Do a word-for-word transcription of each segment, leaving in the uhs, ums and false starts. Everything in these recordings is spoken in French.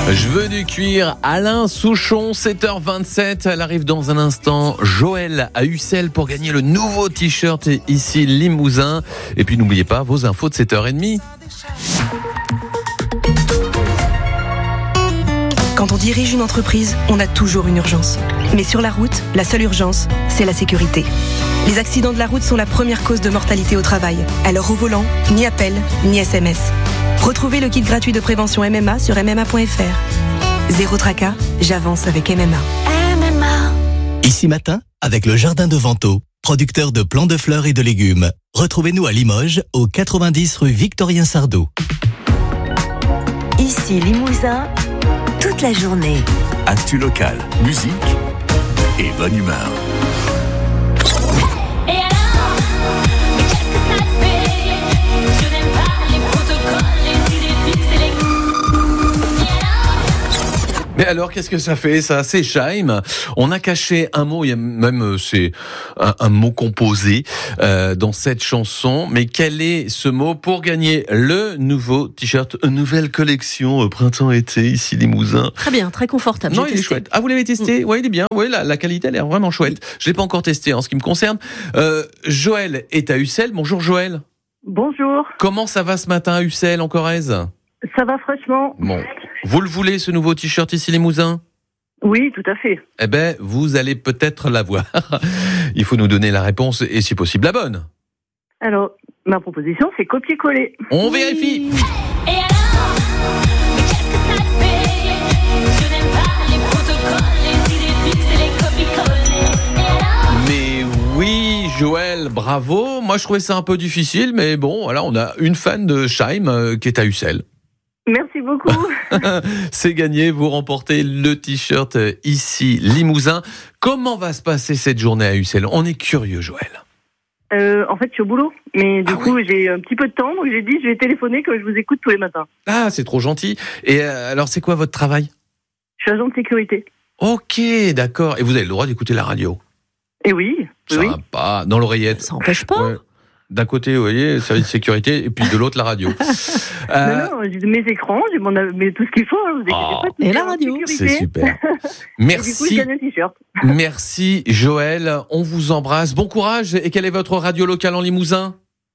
Je veux du cuir. Alain Souchon, sept heures vingt-sept. Elle arrive dans un instant. Joël à Ussel pour gagner le nouveau t-shirt ici Limousin. Et puis n'oubliez pas vos infos de sept heures trente. Quand on dirige une entreprise, on a toujours une urgence. Mais sur la route, la seule urgence, c'est la sécurité. Les accidents de la route sont la première cause de mortalité au travail. Alors au volant, ni appel, ni S M S. Retrouvez le kit gratuit de prévention M M A sur m m a point f r. Zéro tracas, j'avance avec M M A. M M A. Ici matin, avec le Jardin de Vento, producteur de plants de fleurs et de légumes. Retrouvez-nous à Limoges, au quatre-vingt-dix rue Victorien Sardou. Ici Limousin, toute la journée. Actu local, musique et bonne humeur. Et alors, mais qu'est-ce que ça te fait? Je n'aime pas les protocoles, les idées fixes et les... Et alors? Mais alors, qu'est-ce que ça fait, ça? C'est Scheim. On a caché un mot, il y a même, c'est un, un mot composé euh, dans cette chanson. Mais quel est ce mot pour gagner le nouveau t-shirt, une nouvelle collection euh, printemps-été, ici Limousin? Très bien, très confortable. Non, J'ai il est testé. chouette. Ah, vous l'avez testé? Oui, il est bien. Oui, la, la qualité, elle est vraiment chouette. Je l'ai pas encore testé en ce qui me concerne. Euh, Joël est à Ussel. Bonjour Joël. Bonjour, Comment ça va ce matin à Ussel, en Corrèze? ça va fraîchement? Bon. Vous le voulez, ce nouveau t-shirt ici Limousin? Oui, tout à fait. Eh ben, vous allez peut-être l'avoir. Il faut nous donner la réponse et, si possible, la bonne. Alors, ma proposition, c'est copier-coller. On vérifie. Et alors, mais qu'est-ce que ça te fait? Je n'aime pas les protocoles, les idées fixes et les copies-coller. Et alors? Mais oui, Joël, bravo. Moi, je trouvais ça un peu difficile, mais bon, voilà, on a une fan de Scheim euh, qui est à Ussel. Merci beaucoup. C'est gagné, vous remportez le t-shirt euh, ici Limousin. Comment va se passer cette journée à Ussel? On est curieux, Joël. Euh, en fait, je suis au boulot, mais du Ah coup, j'ai un petit peu de temps, donc j'ai dit, je vais téléphoner que je vous écoute tous les matins. Ah, c'est trop gentil. Et euh, alors, c'est quoi votre travail? Je suis agent de sécurité. Ok, d'accord. Et vous avez le droit d'écouter la radio? Et oui, oui, oui. Sympa, dans l'oreillette. Ça n'empêche pas. Ouais. D'un côté, vous voyez, service de sécurité, et puis de l'autre, la radio. Euh, Non, non, j'ai mes écrans, j'ai mon, mais tout ce qu'il faut, hein, vous inquiétez Oh. pas. tout Et est la en radio. sécurité. c'est super. Et du coup, je Merci, gagne un t-shirt. merci Joël. On vous embrasse. Bon courage. Et quelle est votre radio locale en Limousin?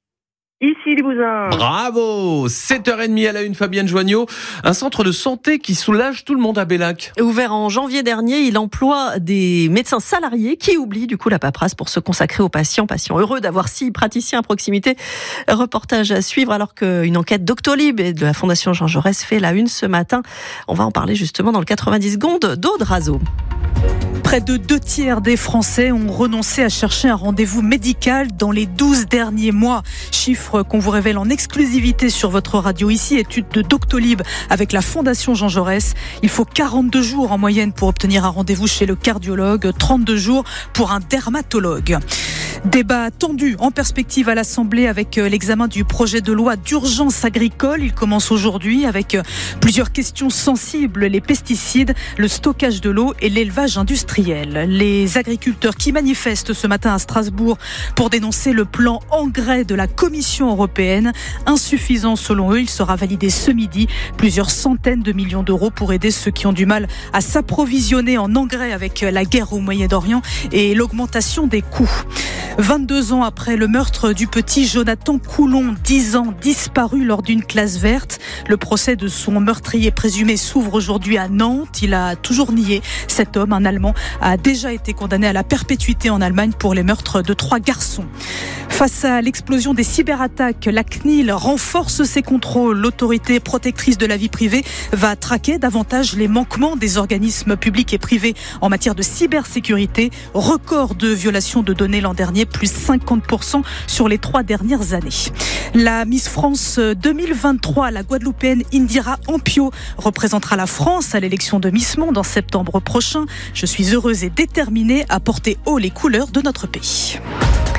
Ici, Limousin. Bravo. sept heures trente à la une, Fabienne Joignot. Un centre de santé qui soulage tout le monde à Bellac. Ouvert en janvier dernier, il emploie des médecins salariés qui oublient du coup la paperasse pour se consacrer aux patients. Patients heureux d'avoir six praticiens à proximité. Reportage à suivre alors qu'une enquête Doctolib et de la Fondation Jean Jaurès fait la une ce matin. On va en parler justement dans le quatre-vingt-dix secondes d'Aude Razo. Près de deux tiers des Français ont renoncé à chercher un rendez-vous médical dans les douze derniers mois. Chiffre qu'on vous révèle en exclusivité sur votre radio ici, étude de Doctolib avec la Fondation Jean Jaurès. Il faut quarante-deux jours en moyenne pour obtenir un rendez-vous chez le cardiologue, trente-deux jours pour un dermatologue. Débat tendu en perspective à l'Assemblée avec l'examen du projet de loi d'urgence agricole. Il commence aujourd'hui avec plusieurs questions sensibles, les pesticides, le stockage de l'eau et l'élevage industriel. Les agriculteurs qui manifestent ce matin à Strasbourg pour dénoncer le plan engrais de la Commission européenne. Insuffisant selon eux, il sera validé ce midi. Plusieurs centaines de millions d'euros pour aider ceux qui ont du mal à s'approvisionner en engrais avec la guerre au Moyen-Orient et l'augmentation des coûts. vingt-deux ans après le meurtre du petit Jonathan Coulon, dix ans disparu lors d'une classe verte. Le procès de son meurtrier présumé s'ouvre aujourd'hui à Nantes. Il a toujours nié. Cet homme, un Allemand, a déjà été condamné à la perpétuité en Allemagne pour les meurtres de trois garçons. Face à l'explosion des cyberattaques, la C N I L renforce ses contrôles. L'autorité protectrice de la vie privée va traquer davantage les manquements des organismes publics et privés en matière de cybersécurité. Record de violation de données l'an dernier, plus cinquante pour cent sur les trois dernières années. La Miss France deux mille vingt-trois, la Guadeloupéenne Indira Ampio, représentera la France à l'élection de Miss Monde en septembre prochain. Je suis heureuse et déterminée à porter haut les couleurs de notre pays.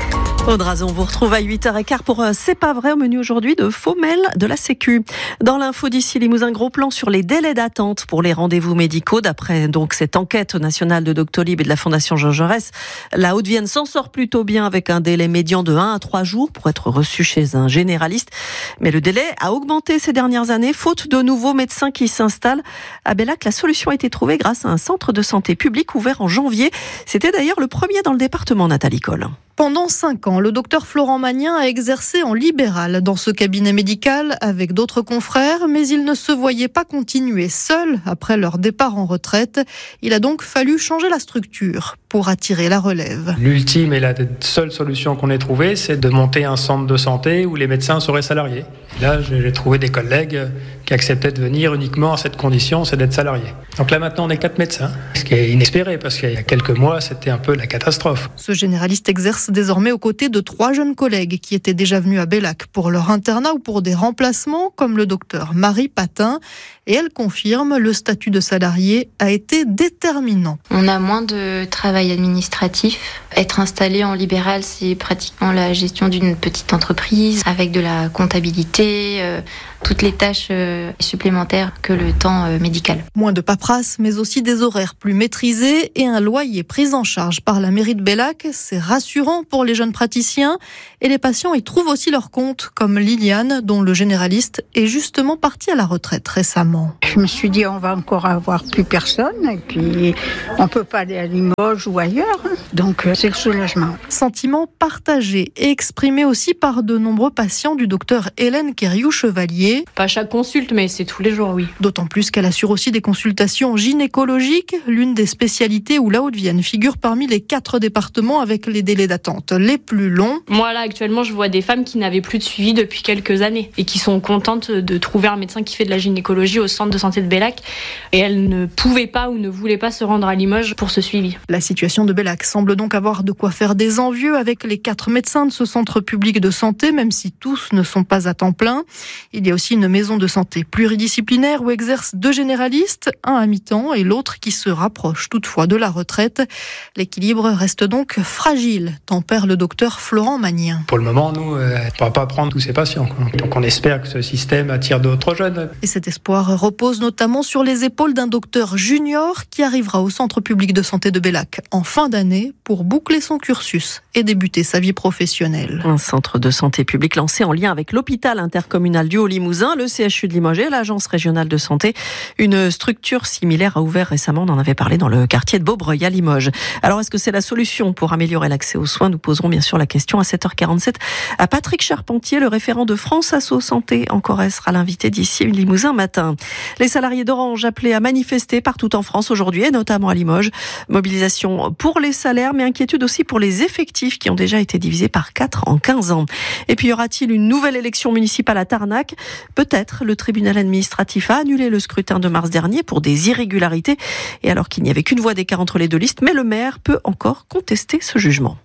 Audrazon vous retrouve à huit heures quinze pour euh, C'est pas vrai au menu aujourd'hui de faux mails de la Sécu. Dans l'info d'ici Limousin, gros plan sur les délais d'attente pour les rendez-vous médicaux. D'après donc cette enquête nationale de Doctolib et de la Fondation Jean Jaurès, la Haute-Vienne s'en sort plutôt bien avec un délai médian de un à trois jours pour être reçu chez un généraliste. Mais le délai a augmenté ces dernières années, faute de nouveaux médecins qui s'installent. À Bellac, la solution a été trouvée grâce à un centre de santé public ouvert en janvier. C'était d'ailleurs le premier dans le département, Nathalie Coll. Pendant cinq ans, le docteur Florent Magnin a exercé en libéral dans ce cabinet médical avec d'autres confrères, mais il ne se voyait pas continuer seul après leur départ en retraite. Il a donc fallu changer la structure pour attirer la relève. L'ultime et la seule solution qu'on ait trouvée, c'est de monter un centre de santé où les médecins seraient salariés. Et là, j'ai trouvé des collègues qui acceptaient de venir uniquement à cette condition, c'est d'être salariés. Donc là, maintenant, on est quatre médecins, ce qui est inespéré parce qu'il y a quelques mois, c'était un peu la catastrophe. Ce généraliste exerce désormais aux côtés de trois jeunes collègues qui étaient déjà venus à Bellac pour leur internat ou pour des remplacements, comme le docteur Marie Patin. Et elle confirme, le statut de salarié a été déterminant. On a moins de travail administratif. Être installé en libéral, c'est pratiquement la gestion d'une petite entreprise avec de la comptabilité, euh, toutes les tâches euh, supplémentaires que le temps euh, médical. Moins de paperasse, mais aussi des horaires plus maîtrisés et un loyer pris en charge par la mairie de Bellac. C'est rassurant pour les jeunes praticiens et les patients y trouvent aussi leur compte, comme Liliane, dont le généraliste est justement parti à la retraite récemment. Je me suis dit, on va encore avoir plus personne et puis on peut pas aller à Limoges ou ailleurs. Donc c'est le soulagement. Sentiment partagé et exprimé aussi par de nombreux patients du docteur Hélène Quériou-Chevalier. Pas chaque consulte, mais c'est tous les jours, oui. D'autant plus qu'elle assure aussi des consultations gynécologiques, l'une des spécialités où la Haute-Vienne figure parmi les quatre départements avec les délais d'attente les plus longs. Moi là actuellement, je vois des femmes qui n'avaient plus de suivi depuis quelques années et qui sont contentes de trouver un médecin qui fait de la gynécologie au centre de santé de Bellac et elles ne pouvaient pas ou ne voulaient pas se rendre à Limoges pour ce suivi. La situation de Bellac semble donc avoir de quoi faire des envieux avec les quatre médecins de ce centre public de santé, même si tous ne sont pas à temps plein. Il y a aussi une maison de santé pluridisciplinaire où exercent deux généralistes, un à mi-temps et l'autre qui se rapproche toutefois de la retraite. L'équilibre reste donc fragile, tempère le docteur Florent Magnin. Pour le moment, nous, euh, on ne pourra pas prendre tous ces patients. Donc on espère que ce système attire d'autres jeunes. Et cet espoir repose notamment sur les épaules d'un docteur junior qui arrivera au centre public de santé de Bellac en fin d'année pour boucler son cursus et débuter sa vie professionnelle. Un centre de santé public lancé en lien avec l'hôpital intercommunal du Haut-Limousin, le C H U de Limoges et l'agence régionale de santé. Une structure similaire a ouvert récemment, on en avait parlé dans le quartier de Beaubreuil à Limoges. Alors est-ce que c'est la solution pour améliorer l'accès aux soins? Nous poserons bien sûr la question à sept heures quarante-sept à Patrick Charpentier, le référent de France Asso Santé en Corrèze, sera l'invité d'ici Limousin matin. Les salariés d'Orange appelés à manifester partout en France aujourd'hui et notamment à Limoges. Mobilisation pour les salaires mais inquiétude aussi pour les effectifs qui ont déjà été divisés par quatre en quinze ans. Et puis y aura-t-il une nouvelle élection municipale à Tarnac? Peut-être. Le tribunal administratif a annulé le scrutin de mars dernier pour des irrégularités et alors qu'il n'y avait qu'une voix d'écart entre les deux listes, mais le maire peut encore contester ce jugement.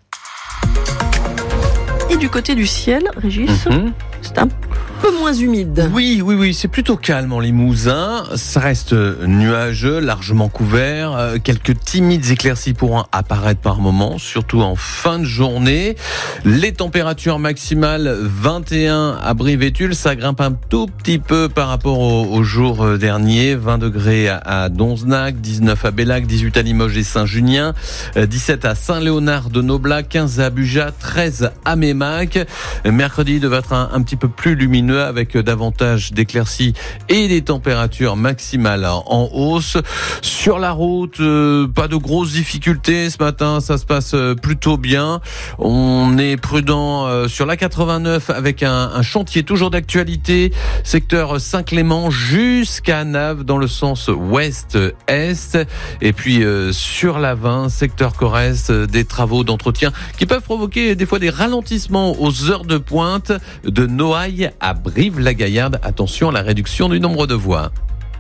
Et du côté du ciel, Régis, mmh. c'est un peu moins humide. Oui, oui, oui, c'est plutôt calme en Limousin. Ça reste nuageux, largement couvert. Quelques timides éclaircies pourront apparaître par moments, surtout en fin de journée. Les températures maximales, vingt et un à Brive-et-Tulle. Ça grimpe un tout petit peu par rapport au, au jour dernier. vingt degrés à, à Donzenac, dix-neuf à Bellac, dix-huit à Limoges et Saint-Junien, dix-sept à Saint-Léonard de Noblac, quinze à Buja, treize à Mémac. Mercredi devait être un, un petit peu plus lumineux avec davantage d'éclaircies et des températures maximales en hausse. Sur la route, euh, pas de grosses difficultés ce matin, ça se passe plutôt bien. On est prudent euh, sur la quatre-vingt-neuf avec un, un chantier toujours d'actualité, secteur Saint-Clément jusqu'à Naves dans le sens ouest-est. Et puis euh, sur la vingt, secteur Corrèze, des travaux d'entretien qui peuvent provoquer des fois des ralentissements aux heures de pointe de Noailles à Brive-la-Gaillarde. Attention à la réduction du nombre de voies.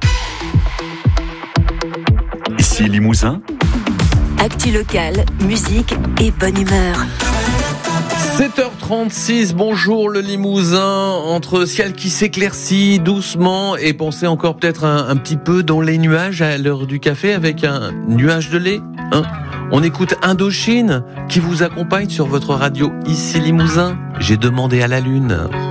Ici Limousin. Actu locale, musique et bonne humeur. sept heures trente-six, bonjour le Limousin, entre ciel qui s'éclaircit doucement et pensez encore peut-être un, un petit peu dans les nuages à l'heure du café avec un nuage de lait, hein ? On écoute Indochine qui vous accompagne sur votre radio ici Limousin. J'ai demandé à la lune.